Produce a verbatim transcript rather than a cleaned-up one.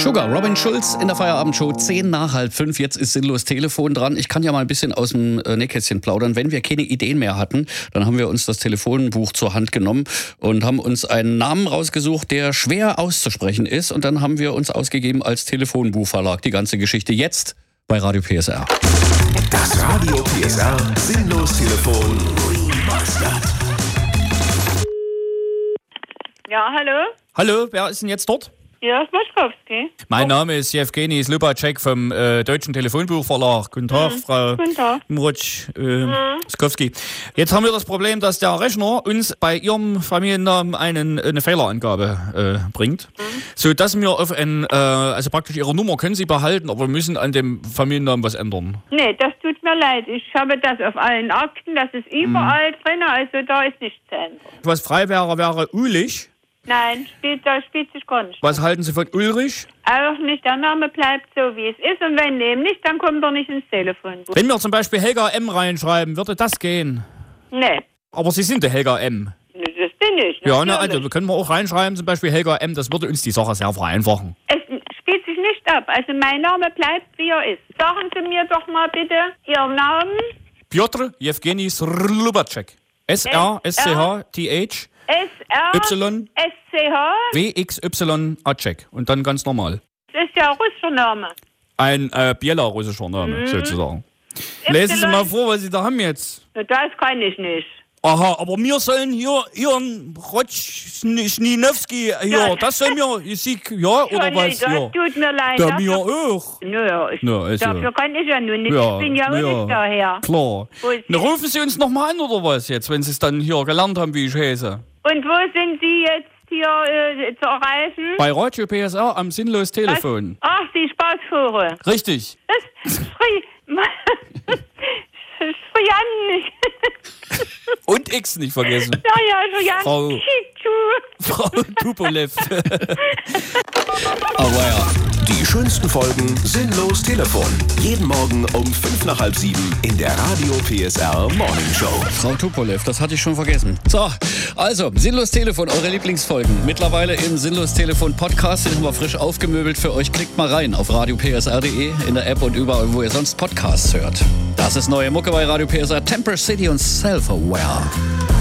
Sugar, Robin Schulz in der Feierabendshow, zehn nach halb fünf. Jetzt ist sinnlos Telefon dran. Ich kann ja mal ein bisschen aus dem Nähkästchen plaudern. Wenn wir keine Ideen mehr hatten, dann haben wir uns das Telefonbuch zur Hand genommen und haben uns einen Namen rausgesucht, der schwer auszusprechen ist. Und dann haben wir uns ausgegeben als Telefonbuchverlag. Die ganze Geschichte jetzt bei Radio P S R. Das Radio P S R Sinnlos Telefon Remastered. Ja, hallo? Hallo, wer ist denn jetzt dort? Ja, Smoschkowski. Mein Name ist Jewgeni Slubacek vom äh, Deutschen Telefonbuchverlag. Guten Tag, Mhm. Frau Guten Tag. Mrutsch, äh, Mhm. Skowski. Jetzt haben wir das Problem, dass der Rechner uns bei Ihrem Familiennamen einen, eine Fehlerangabe äh, bringt, mhm. so dass wir auf ein, äh, also praktisch Ihre Nummer können Sie behalten, aber wir müssen an dem Familiennamen was ändern. Nee, das tut mir leid. Ich habe das auf allen Akten, das ist überall mhm. drin, also da ist nichts zu ändern. Was frei wäre, wäre Ulich. Nein, spielt, da spielt sich gar nicht. Was halten Sie von Ulrich? Auch nicht, der Name bleibt so, wie es ist. Und wenn dem nicht, dann kommt er nicht ins Telefonbuch. Wenn wir zum Beispiel Helga M. reinschreiben, würde das gehen? Nee. Aber Sie sind der Helga M. Nee, das bin ich. Ja, na, also können wir auch reinschreiben, zum Beispiel Helga M. Das würde uns die Sache sehr vereinfachen. Es spielt sich nicht ab. Also mein Name bleibt, wie er ist. Sagen Sie mir doch mal bitte Ihren Namen. Piotr Jewgeni Slubacek. S R S C H T H S R Y S C H W X Y Acek. Und dann ganz normal. Das ist ja ein russischer Name. Ein äh, bielorussischer Name, mhm. sozusagen. Lesen Sie mal vor, was Sie da haben jetzt. Das kann ich nicht. Aha, aber wir sollen hier Ihren Rotschninowski hier, Ja. das sollen wir, Sie, ja, oder Ja, was? nee, das Ja. tut mir leid. Der Dafür- mir auch. Nö, ich, Na, also. dafür kann ich ja nun nicht. Ja, Ich bin ja auch ja. nicht daher. Klar. Wo ist Na, sie? rufen Sie uns nochmal an, oder was jetzt, wenn Sie es dann hier gelernt haben, wie ich heiße? Und wo sind Sie jetzt hier äh, zu erreichen? Bei Radio P S R am Sinnlos Telefon. Was? Ach, die Spaßvogel. Richtig. Das früh... Das ist früh an. Und X nicht vergessen. Ja, ja, so ja. Frau- Chichu. Frau Tupolev. Aber ja. Die schönsten Folgen Sinnlos Telefon. Jeden Morgen um fünf nach halb sieben in der Radio P S R Morning Show. Frau Tupolev, das hatte ich schon vergessen. So, also, Sinnlos Telefon, eure Lieblingsfolgen. Mittlerweile im Sinnlos Telefon Podcast, den haben wir frisch aufgemöbelt für euch. Klickt mal rein auf radio p s r punkt d e, in der App und überall, wo ihr sonst Podcasts hört. Das ist neue Mucke bei Radio P S R, Temper City und Self-Aware.